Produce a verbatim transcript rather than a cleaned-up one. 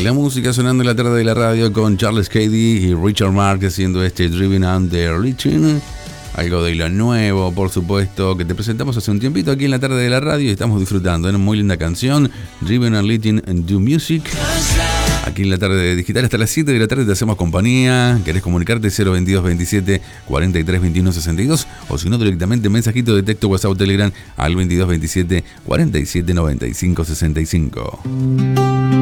La música sonando en la tarde de la radio con Charles Cady y Richard Marx haciendo este Driving Under Reaching. Algo de lo nuevo, por supuesto, que te presentamos hace un tiempito aquí en la tarde de la radio y estamos disfrutando. Es una muy linda canción, Driving and Leading and Do Music. Aquí en la tarde digital hasta las siete de la tarde te hacemos compañía. ¿Querés comunicarte? cero veintidós veintisiete cuarenta y tres veintiuno sesenta y dos o si no directamente mensajito de texto, WhatsApp o Telegram al veintidós veintisiete cuarenta y siete noventa y cinco sesenta y cinco.